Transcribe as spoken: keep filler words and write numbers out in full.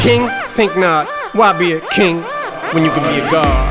king? Think not. Why be a king when you can be a god?